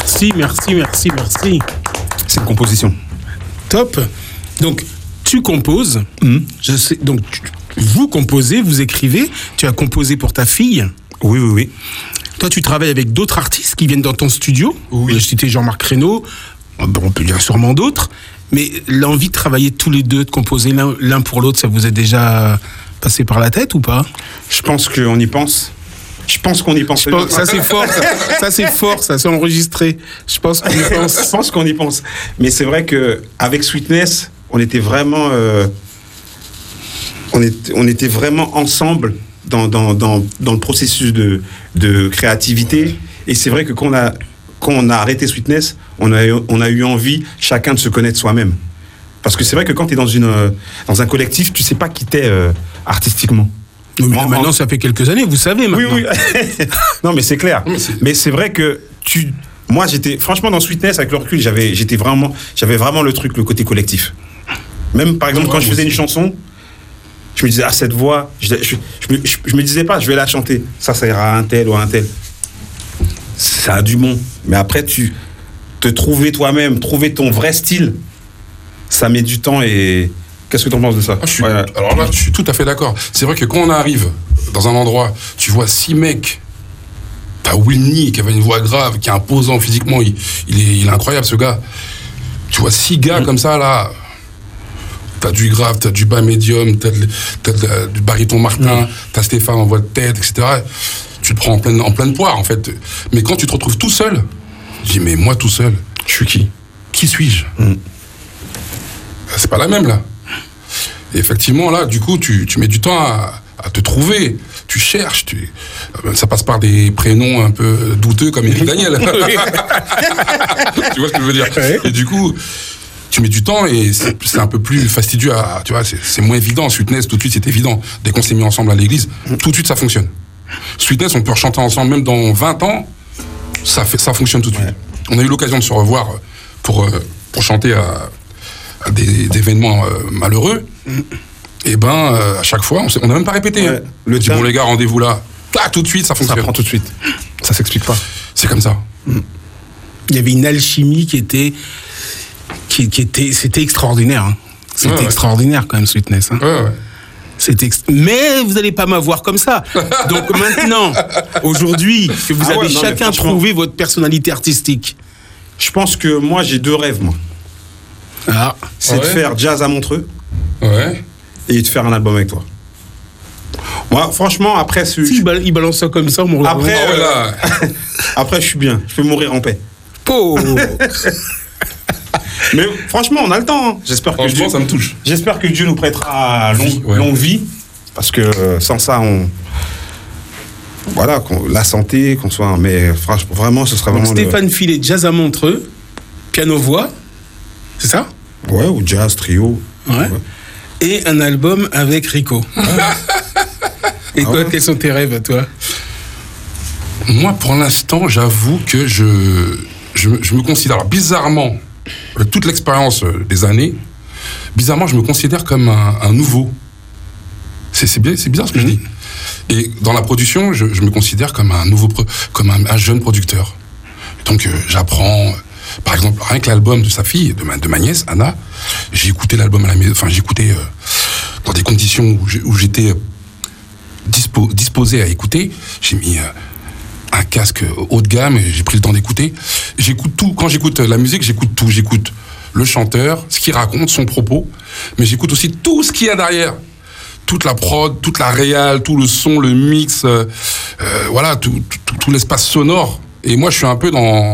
Merci. C'est une composition. Top. Donc, tu composes. Je sais. Donc, vous composez, vous écrivez. Tu as composé pour ta fille. Oui. Toi, tu travailles avec d'autres artistes qui viennent dans ton studio. Oui. Je citais Jean-Marc Reynaud. Bon, on peut dire sûrement d'autres. Mais l'envie de travailler tous les deux, de composer l'un pour l'autre, ça vous est déjà passé par la tête ou pas? Je pense qu'on y pense. Je pense qu'on y pense. Ça, c'est fort. Ça, c'est fort. Ça, c'est enregistré. Je pense qu'on y pense. Je pense qu'on y pense. Mais c'est vrai qu'avec Sweetness, on était vraiment... on était vraiment ensemble dans le processus de créativité. Et c'est vrai que quand on a arrêté Sweetness, on a eu envie chacun de se connaître soi-même. Parce que c'est vrai que quand tu es dans un collectif, tu sais pas qui t'es artistiquement. Non, mais maintenant, ça fait quelques années, vous savez maintenant. Oui. Non, mais c'est clair. Mais c'est vrai que moi, franchement, dans Sweetness, avec le recul, j'avais vraiment le truc, le côté collectif. Même, par exemple, quand je faisais une chanson, je me disais, cette voix, je me disais pas, je vais la chanter. Ça ira à un tel ou à un tel. Ça a du bon. Mais après, te trouver toi-même, trouver ton vrai style, ça met du temps et... Qu'est-ce que tu en penses de ça? Alors là, je suis tout à fait d'accord. C'est vrai que quand on arrive dans un endroit, tu vois 6 mecs, t'as Wilny qui avait une voix grave, qui est imposant physiquement, il est incroyable ce gars. Tu vois 6 gars comme ça là, t'as du grave, t'as du bas médium, t'as du baryton Martin, t'as Stéphane en voix de tête, etc. Tu te prends en pleine poire en fait. Mais quand tu te retrouves tout seul, je dis mais moi tout seul, je suis qui? Qui suis-je? C'est pas la même là. Et effectivement, là, du coup, tu mets du temps à te trouver. Tu cherches. Ça passe par des prénoms un peu douteux comme Eric Daniel. Tu vois ce que je veux dire? Et du coup, tu mets du temps et c'est un peu plus fastidieux tu vois, c'est moins évident. Sweetness, tout de suite, c'est évident. Dès qu'on s'est mis ensemble à l'église, tout de suite, ça fonctionne. Sweetness, on peut rechanter ensemble, même dans 20 ans, ça fonctionne tout de suite. On a eu l'occasion de se revoir pour chanter à des événements malheureux, et à chaque fois, on n'a même pas répété. Ouais. Le dit, bon les gars, rendez-vous là. Tout de suite, ça fonctionne. Ça prend tout de suite. Ça s'explique pas. C'est comme ça. Il y avait une alchimie qui était c'était extraordinaire. Hein. C'était extraordinaire quand même, Sweetness. Hein. Ouais. Mais vous n'allez pas m'avoir comme ça. Donc maintenant, aujourd'hui, que vous avez chacun trouvé votre personnalité artistique. Je pense que moi, j'ai 2 rêves, moi. C'est de faire jazz à Montreux et de faire un album avec toi. Moi, franchement, après... Si il balance ça comme ça, on me regarde. Après, je suis bien. Je peux mourir en paix. Mais franchement, on a le temps. Hein. Franchement, ça me touche. J'espère que Dieu nous prêtera longue vie. Parce que sans ça, la santé, qu'on soit... Mais franchement, vraiment, ce sera vraiment... Stéphane Filet, jazz à Montreux, piano-voix, c'est ça? Ouais, ou jazz, trio. Ouais. Et un album avec Rico. Et toi, quels sont tes rêves à toi? Moi, pour l'instant, j'avoue que je me considère, alors bizarrement, toute l'expérience des années, bizarrement, je me considère comme un nouveau. C'est bizarre ce que je dis. Et dans la production, je me considère comme comme un jeune producteur. Donc, j'apprends... Par exemple, rien que l'album de sa fille, de ma nièce, Anna, j'ai écouté l'album à la maison, j'ai écouté dans des conditions où j'étais disposé à écouter. J'ai mis un casque haut de gamme et j'ai pris le temps d'écouter. J'écoute tout. Quand j'écoute la musique, j'écoute tout. J'écoute le chanteur, ce qu'il raconte, son propos, mais j'écoute aussi tout ce qu'il y a derrière. Toute la prod, toute la réal, tout le son, le mix, tout l'espace sonore. Et moi, je suis un peu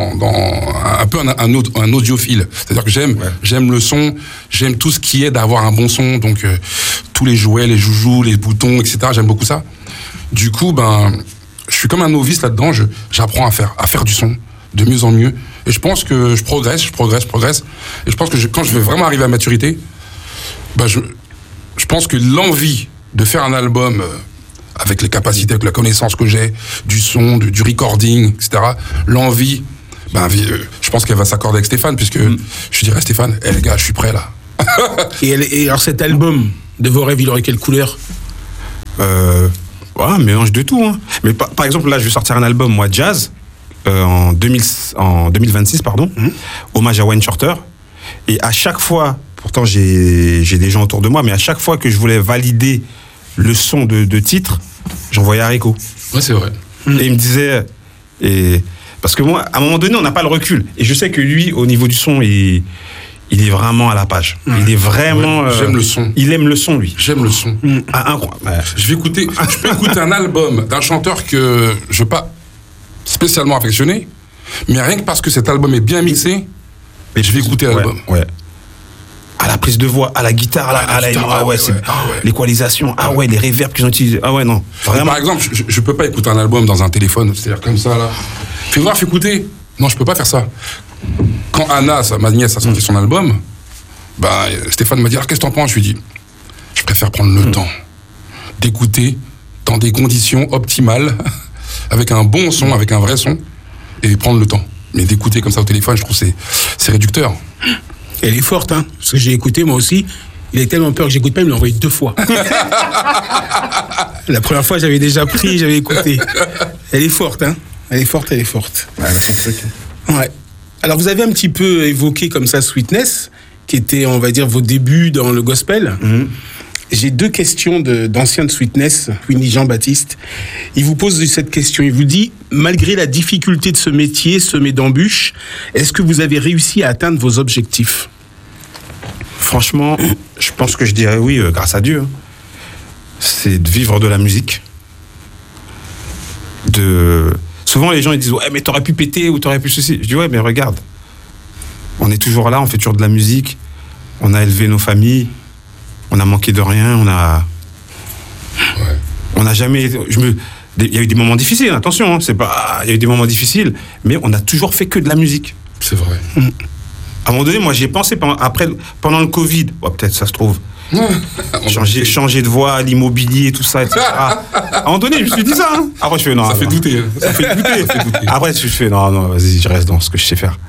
un audiophile. C'est-à-dire que j'aime le son, j'aime tout ce qui est d'avoir un bon son. Donc, tous les jouets, les joujoux, les boutons, etc. J'aime beaucoup ça. Du coup, je suis comme un novice là-dedans. J'apprends à faire du son de mieux en mieux. Et je pense que je progresse. Et je pense que quand je vais vraiment arriver à maturité, je pense que l'envie de faire un album... avec les capacités, avec la connaissance que j'ai, du son, du recording, etc., l'envie, je pense qu'elle va s'accorder avec Stéphane, puisque je dirais à Stéphane, les gars, je suis prêt là. et alors cet album de vos rêves, il aurait quelle couleur? Un mélange de tout. Hein. Mais par exemple, là, je vais sortir un album, moi, jazz. en 2026, pardon, hommage à Wayne Shorter. Et à chaque fois, pourtant j'ai des gens autour de moi, mais à chaque fois que je voulais valider le son de titre, j'envoyais à Rico. Ouais, c'est vrai. Et il me disait... parce que moi, à un moment donné, on n'a pas le recul. Et je sais que lui, au niveau du son, il est vraiment à la page. Il est vraiment... J'aime le son. Il aime le son, lui. J'aime le son. Incroyable. Je peux écouter un album d'un chanteur que je ne veux pas spécialement affectionner, mais rien que parce que cet album est bien mixé, je vais écouter l'album. Ouais. À la prise de voix, à la guitare, l'équalisation, les reverbs qu'ils ont utilisés. Ah ouais, non. Vraiment. Par exemple, je peux pas écouter un album dans un téléphone, c'est-à-dire comme ça, là. Fais voir, fais écouter. Non, je peux pas faire ça. Quand Anna, ma nièce, a sorti son album, Stéphane m'a dit, alors qu'est-ce que t'en penses? Je lui ai dit, je préfère prendre le temps d'écouter dans des conditions optimales, avec un bon son, avec un vrai son, et prendre le temps. Mais d'écouter comme ça au téléphone, je trouve que c'est réducteur. Elle est forte, hein, parce que j'ai écouté moi aussi. Il a tellement peur que j'écoute pas, il me l'a envoyé 2 fois. La première fois, j'avais déjà pris, j'avais écouté. Elle est forte, hein. Elle est forte. Ouais, elle a son truc. Ouais. Alors, vous avez un petit peu évoqué comme ça Sweetness, qui était, on va dire, vos débuts dans le gospel. J'ai 2 questions d'anciens de Sweetness, Winnie Jean-Baptiste. Il vous pose cette question. Il vous dit, malgré la difficulté de ce métier semé d'embûches, est-ce que vous avez réussi à atteindre vos objectifs? Franchement, je pense que je dirais oui, grâce à Dieu. C'est de vivre de la musique. Souvent, les gens ils disent, ouais, mais t'aurais pu péter ou t'aurais pu ceci. Je dis, ouais, mais regarde. On est toujours là, on fait toujours de la musique. On a élevé nos familles. On a manqué de rien, on n'a jamais... Il y a eu des moments difficiles, attention, il y a eu des moments difficiles, mais on n'a toujours fait que de la musique. C'est vrai. À un moment donné, moi, j'ai pensé, pendant le Covid, peut-être ça se trouve, changer de voix, l'immobilier, tout ça, etc. À un moment donné, je me suis dit ça. Hein. Après, je fais, non. Ça fait douter. Ça fait douter. Après, je fais, non, vas-y, je reste dans ce que je sais faire.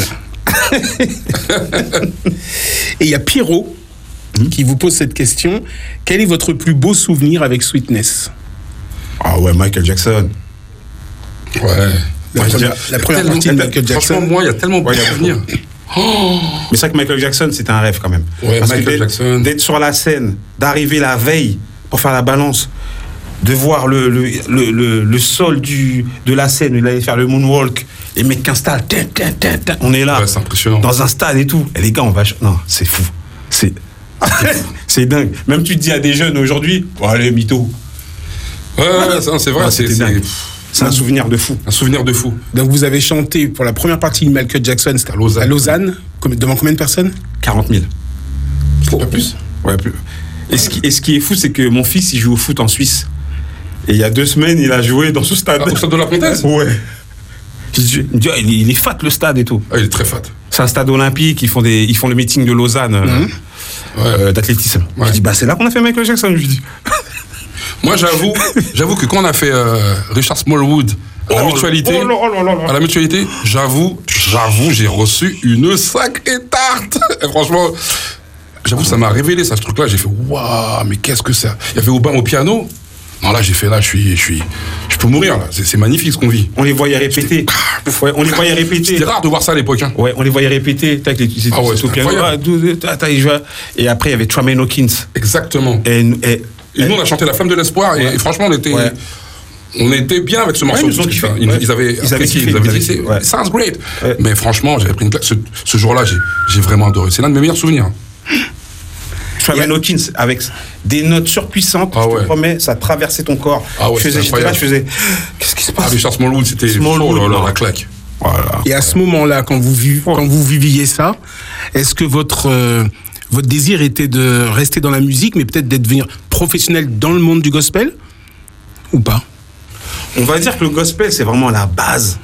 Et il y a Pierrot qui vous pose cette question. Quel est votre plus beau souvenir avec Sweetness? Ah ouais, Michael Jackson. Ouais. La première partie de Michael Jackson. Franchement, moi, il y a tellement de souvenirs. Mais c'est vrai que Michael Jackson, c'était un rêve quand même. Ouais, parce Michael Jackson. D'être sur la scène, d'arriver la veille pour faire la balance, de voir le sol de la scène où il allait faire le moonwalk, les mecs qui installent, on est là, c'est impressionnant. Dans un stade et tout. Et les gars, non, c'est fou. C'est dingue. Même tu te dis à des jeunes aujourd'hui, allez, mytho. Ouais, c'est vrai. C'est un souvenir de fou. Un souvenir de fou. Donc vous avez chanté pour la première partie de Michael Jackson, c'était à Lausanne. Devant combien de personnes? 40 000. Pas plus. Ouais, plus. Et ce qui est fou, c'est que mon fils, il joue au foot en Suisse. Et il y a 2 semaines, il a joué dans ce stade. Au stade de la Comtesse? Ouais. Il est fat, le stade et tout. Ah, il est très fat. C'est un stade olympique, ils font le meeting de Lausanne d'athlétisme. Ouais. Je dis, c'est là qu'on a fait Michael Jackson, je lui dis. Moi, j'avoue que quand on a fait Richard Smallwood à la Mutualité, j'avoue, j'ai reçu une sacrée tarte. Et franchement, j'avoue, ça m'a révélé ça, ce truc-là. J'ai fait, waouh, mais qu'est-ce que ça? Il y avait Aubin au piano. Non, là, j'ai fait, je peux mourir, là. C'est magnifique ce qu'on vit. On les voyait répéter. Ouais, on les voyait répéter. C'était rare de voir ça à l'époque. Hein. Ouais, on les voyait répéter. Au piano. Et après, il y avait Tremaine Hawkins. Exactement. Et nous, on a chanté La Flamme de l'Espoir. Et franchement, on était bien avec ce morceau. Ils avaient dit, sounds great. Ouais. Mais franchement, j'avais pris une claque. Ce jour-là, j'ai vraiment adoré. C'est l'un de mes meilleurs souvenirs. Tremaine Hawkins, avec des notes surpuissantes, je te promets, ça traversait ton corps. Ouais, je faisais, qu'est-ce qui se passe? Richard Smallwood, c'était la claque. Voilà. Et à ce moment-là, quand vous viviez ça, est-ce que votre désir était de rester dans la musique, mais peut-être d'être devenir professionnel dans le monde du gospel? Ou pas? On va dire que le gospel, c'est vraiment la base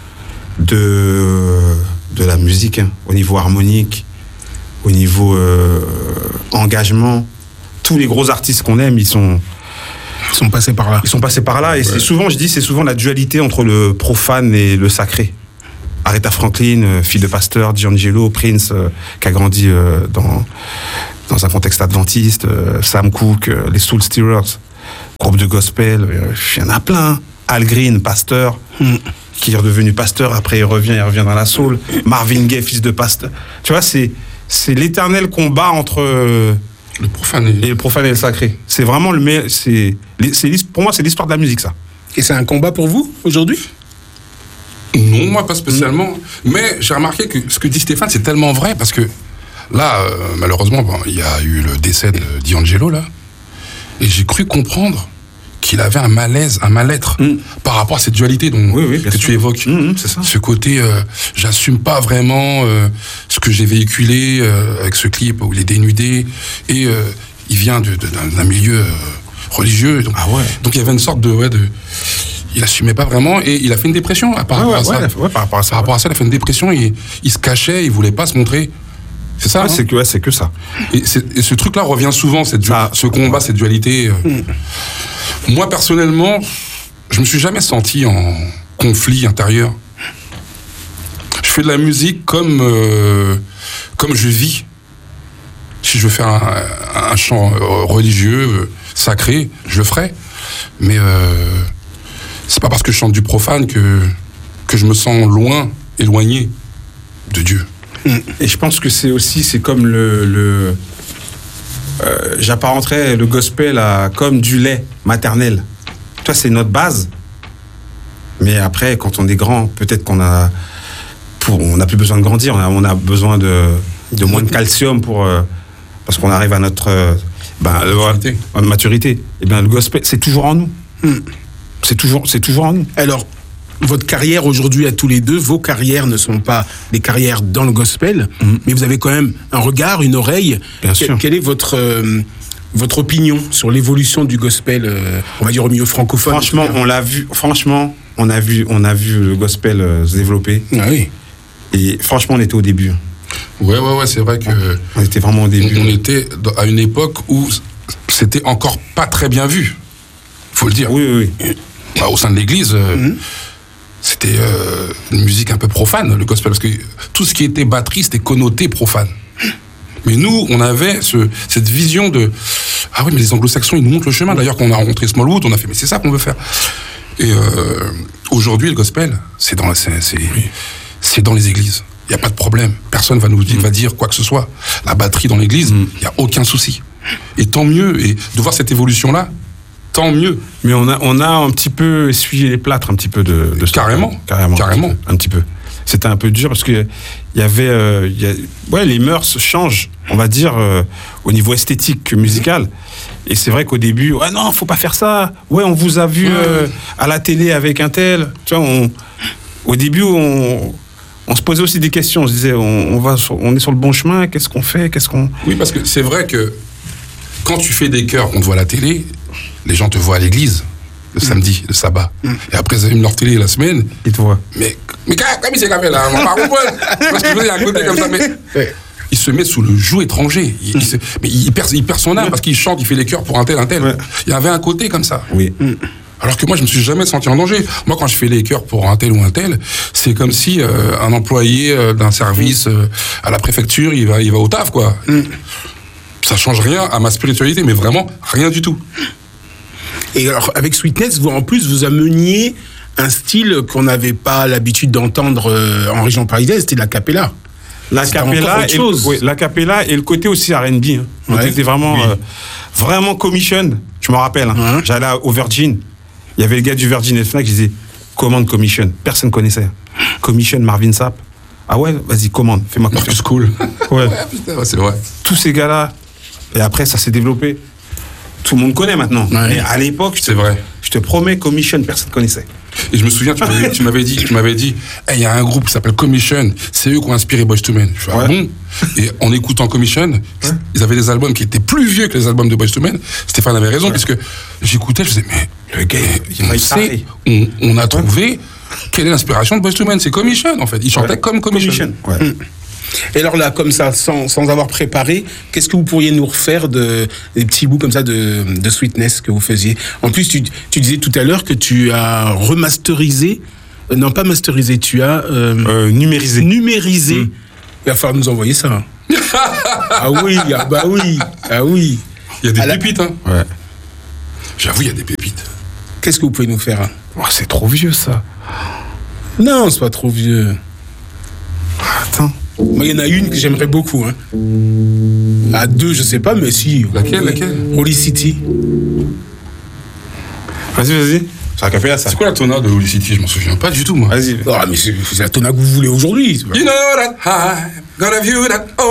de la musique, hein, au niveau harmonique, au niveau engagement. Tous les gros artistes qu'on aime, ils sont passés par là. Ils sont passés par là. Et c'est souvent la dualité entre le profane et le sacré. Aretha Franklin, fille de pasteur, D'Angelo, Prince, qui a grandi dans un contexte adventiste, Sam Cooke, les Soul Stirrers, groupe de gospel, il y en a plein. Al Green, pasteur, qui est redevenu pasteur, après il revient dans la soul. Marvin Gaye, fils de pasteur. Tu vois, c'est l'éternel combat entre le profane et le profane et le sacré. C'est vraiment pour moi, c'est l'histoire de la musique, ça. Et c'est un combat pour vous, aujourd'hui? Non, moi pas spécialement. Mais j'ai remarqué que ce que dit Stéphane, c'est tellement vrai, parce que là, malheureusement, il y a eu le décès de D'Angelo, là, et j'ai cru comprendre qu'il avait un malaise, un mal-être par rapport à cette dualité que tu évoques. C'est ça. Ce côté, j'assume pas vraiment ce que j'ai véhiculé avec ce clip où il est dénudé, et il vient d'un milieu religieux. Donc, donc il y avait une sorte il assumait pas vraiment, et il a fait une dépression par rapport à ça. Par rapport à ça. Par rapport à ça, il a fait une dépression, et il se cachait, il voulait pas se montrer. C'est ça. C'est que ça. Et ce truc-là revient souvent, ce combat, cette dualité. Moi, personnellement, je me suis jamais senti en conflit intérieur. Je fais de la musique comme je vis. Si je veux faire un chant religieux, sacré, je le ferai. Mais c'est pas parce que je chante du profane que je me sens éloigné de Dieu. Et je pense que c'est comme j'apparenterais le gospel comme du lait maternel. Toi, c'est notre base. Mais après, quand on est grand, peut-être qu'on a plus besoin de grandir. On a besoin de moins de calcium parce qu'on arrive à notre maturité. Et bien, le gospel, c'est toujours en nous. C'est toujours en nous. Alors, votre carrière aujourd'hui à tous les deux, vos carrières ne sont pas des carrières dans le gospel, mais vous avez quand même un regard, une oreille. Bien sûr. Quelle est votre opinion sur l'évolution du gospel, on va dire au milieu francophone? Franchement, on l'a vu. Franchement, on a vu le gospel se développer. Ah oui. Et franchement, on était au début. Ouais, c'est vrai que on était vraiment au début. On était à une époque où c'était encore pas très bien vu. Faut le dire. Oui. Au sein de l'Église. C'était une musique un peu profane, le gospel, parce que tout ce qui était batterie, c'était connoté profane. Mais nous, on avait cette vision de « Ah oui, mais les anglo-saxons, ils nous montrent le chemin. » D'ailleurs, quand on a rencontré Smallwood, on a fait « Mais c'est ça qu'on veut faire. » Et aujourd'hui, le gospel, c'est dans les églises. Il n'y a pas de problème. Personne va dire quoi que ce soit. La batterie dans l'église, il n'y a aucun souci. Et tant mieux. Et de voir cette évolution-là, tant mieux. Mais on a un petit peu essuyé les plâtres, un petit peu de Carrément. Un petit peu. C'était un peu dur parce que il y avait, les mœurs changent, on va dire, au niveau esthétique, musical. Et c'est vrai qu'au début, non, faut pas faire ça. Ouais, on vous a vu à la télé avec un tel. Tu vois, au début, on se posait aussi des questions. On se disait, on est sur le bon chemin. Qu'est-ce qu'on fait? Oui, parce que c'est vrai que quand tu fais des chœurs qu'on te voit à la télé, les gens te voient à l'église le samedi, le sabbat. Et après, ils allument leur télé la semaine. Ils te voient. Mais comme il s'est fait là, on va pas comprendre. Parce que il y a un côté comme ça, mais il se met sous le joug étranger. Mais il perd son âme parce qu'il chante, il fait les chœurs pour un tel. Ouais. Il y avait un côté comme ça. Oui. Alors que moi, je me suis jamais senti en danger. Moi, quand je fais les chœurs pour un tel ou un tel, c'est comme si un employé d'un service à la préfecture, il va au taf, quoi. Ça change rien à ma spiritualité, mais vraiment rien du tout. Et alors, avec Sweetness, vous, en plus, vous ameniez un style qu'on n'avait pas l'habitude d'entendre en région parisienne, c'était la cappella. La cappella et le côté aussi R&B. C'était vraiment, vraiment commission. Je me rappelle, j'allais au Virgin. Il y avait le gars du Virgin et Fnac qui disait commande commission. Personne ne connaissait. Commission Marvin Sapp. Ah ouais, vas-y, commande, fais-moi confiance. Marcus Cool. Ouais. Putain, c'est vrai. Tous ces gars-là. Et après, ça s'est développé. Tout le monde connaît maintenant. Ouais. Mais à l'époque, je te promets, Commission, personne ne connaissait. Et je me souviens, tu m'avais dit, il y a un groupe qui s'appelle Commission, c'est eux qui ont inspiré Boyz II Men. Je fais, bon. Et en écoutant Commission, ils avaient des albums qui étaient plus vieux que les albums de Boyz II Men. Stéphane avait raison, puisque j'écoutais, je disais, mais le gars, on a trouvé quelle est l'inspiration de Boyz II Men. C'est Commission, en fait. Ils chantaient comme Commission. Et alors là, comme ça, sans avoir préparé, qu'est-ce que vous pourriez nous refaire des petits bouts comme ça de Sweetness que vous faisiez? En plus, tu disais tout à l'heure que tu as remasterisé, non pas masterisé, tu as numérisé. Il va falloir nous envoyer ça. Ah oui. Il y a des pépites, hein. Ouais. J'avoue, il y a des pépites. Qu'est-ce que vous pouvez nous faire? C'est trop vieux, ça. Non, c'est pas trop vieux. Attends. Moi, il y en a une que j'aimerais beaucoup. Hein. À 2, je sais pas, mais si. Laquelle Holy City. Vas-y. C'est un capella, ça. C'est quoi la tona de Holy City? Je m'en souviens pas du tout, moi. Vas-y. Ah, mais c'est la tona que vous voulez aujourd'hui. You know that I'm gonna view that